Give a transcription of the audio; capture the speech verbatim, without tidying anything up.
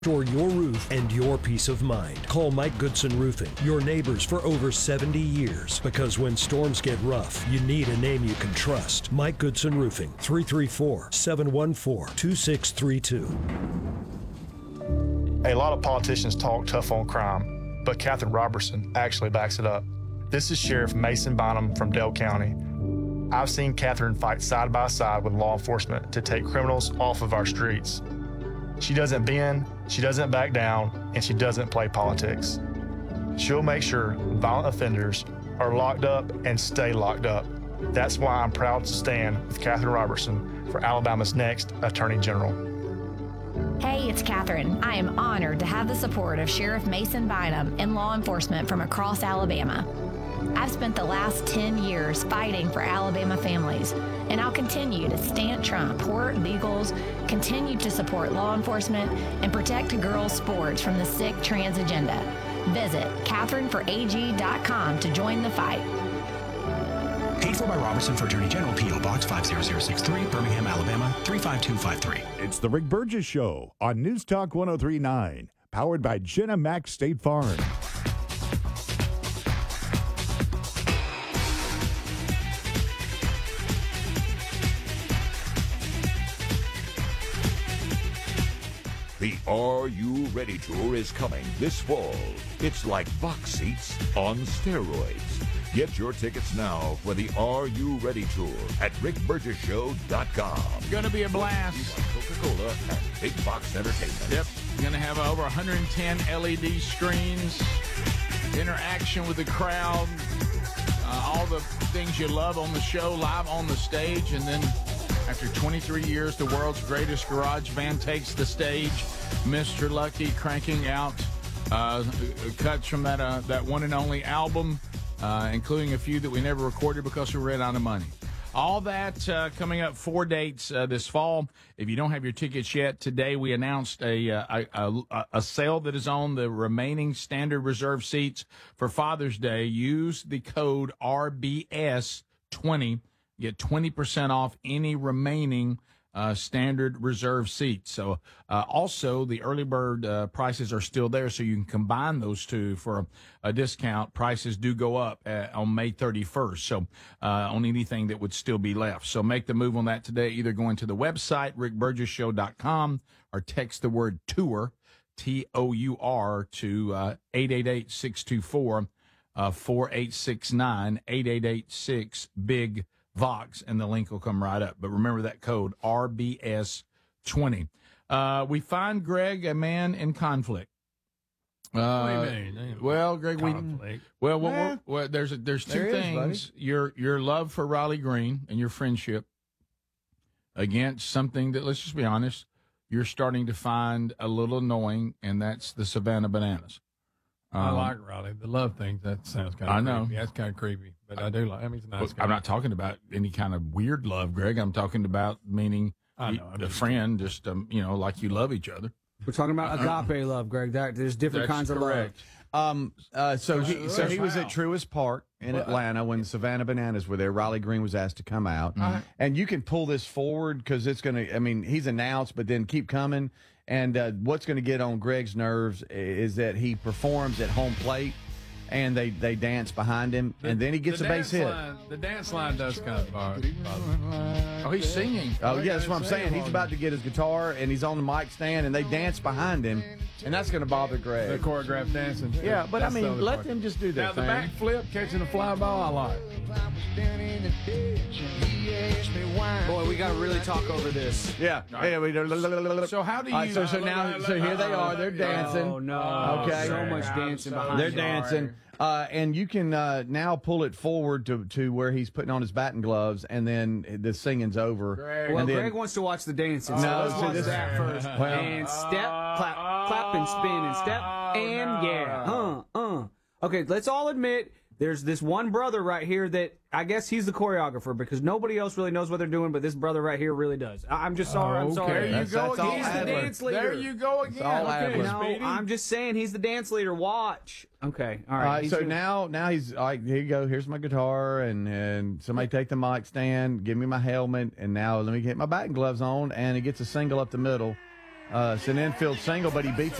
Restore your roof and your peace of mind. Call Mike Goodson Roofing, your neighbors for over seventy years. Because when storms get rough, you need a name you can trust. Mike Goodson Roofing, three three four, seven one four, two six three two. A lot of politicians talk tough on crime, but Catherine Robertson actually backs it up. This is Sheriff Mason Bynum from Dale County. I've seen Catherine fight side by side with law enforcement to take criminals off of our streets. She doesn't bend, she doesn't back down, and she doesn't play politics. She'll make sure violent offenders are locked up and stay locked up. That's why I'm proud to stand with Catherine Robertson for Alabama's next Attorney General. Hey, it's Catherine. I am honored to have the support of Sheriff Mason Bynum and law enforcement from across Alabama. I've spent the last ten years fighting for Alabama families, and I'll continue to stand Trump, support legals, continue to support law enforcement, and protect girls' sports from the sick trans agenda. Visit Catherine for A G dot com to join the fight. Paid for by Robertson for Attorney General, P O Box five zero zero six three, Birmingham, Alabama three five two five three. It's the Rick Burgess Show on News Talk one oh three point nine, powered by Jenna Mack State Farm. The Are You Ready Tour is coming this fall. It's like box seats on steroids. Get your tickets now for the Are You Ready Tour at rick burgess show dot com. Going to be a blast. Coca-Cola and Big Box Entertainment. Yep. Going to have over one hundred ten L E D screens, interaction with the crowd, uh, all the things you love on the show, live on the stage, and then after twenty-three years, the world's greatest garage band takes the stage. Mister Lucky cranking out uh, cuts from that uh, that one and only album, uh, including a few that we never recorded because we ran out of money. All that uh, coming up, four dates uh, this fall. If you don't have your tickets yet, today we announced a, a, a, a sale that is on the remaining standard reserve seats for Father's Day. Use the code R B S twenty. Get twenty percent off any remaining uh, standard reserve seats. So uh, also, the early bird uh, prices are still there, so you can combine those two for a, a discount. Prices do go up at, on May thirty-first, so uh, on anything that would still be left. So make the move on that today, either going to the website, rick burgess show dot com, or text the word tour, T O U R, to uh, eight eight eight, six two four, four eight six nine, eight eight eight six, big Vox, and the link will come right up. But remember that code, R B S twenty. Uh, we find Greg a man in conflict. Uh, what do you mean? Well, Greg, conflict. we well, well, Eh, well, well there's a, there's two there is, things: your your love for Riley Green and your friendship against something that, let's just be honest, you're starting to find a little annoying, and that's the Savannah Bananas. I Um, like Raleigh. The love thing, that sounds kind of I know. creepy. That's kind of creepy, but I do like I mean, it's a nice Well, guy. I'm not talking about any kind of weird love, Greg. I'm talking about meaning I know, y- I'm a just- friend, just um, you know, like you love each other. We're talking about agape love, Greg. That, there's different That's kinds of correct. Um, uh, so he, so he was Wow. at Truist Park in Well, Atlanta when Savannah Bananas were there. Riley Green was asked to come out, and you can pull this forward because it's going to. I mean, he's announced, but then keep coming. And uh, what's going to get on Greg's nerves is that he performs at home plate, and they, they dance behind him, The- and then he gets the a base dance hit. line- the dance line does kind of bother, bother me. Oh, he's singing. Oh, yeah, that's what I'm saying. He's about to get his guitar, and he's on the mic stand, and they dance behind him, and that's going to bother The Greg. choreographed dancing. Yeah, but That's I the mean, other let part. them just do their Now, the thing. back flip, catching the fly ball, I like. Boy, we got to really talk over this. Yeah. yeah we, So how do you? All right, so, so now, so here they are. They're dancing. Oh, no. Okay. So much dancing behind They're you. dancing. Uh, and you can uh, now pull it forward to, to where he's putting on his batting gloves, and then the singing's over. Greg. Well, and then, Greg wants to watch the dancing. So No, let's see, watch this- that first. Well- and step, clap, clap, and spin, and step, and yeah. Uh, uh. Okay, let's all admit there's this one brother right here that I guess he's the choreographer because nobody else really knows what they're doing, but this brother right here really does. I- I'm just sorry. I'm Okay. sorry. There you That's- go that's all again. He's the Adler. dance leader. There you go again. all Okay, Adler. No, Speedy. I'm just saying he's the dance leader. Watch. Okay, all right. all right, he's so gonna- now now he's all right, here you go. Here's my guitar, and, and somebody take the mic stand, give me my helmet, and now let me get my batting gloves on, and he gets a single up the middle. Uh, it's an infield single, but he beats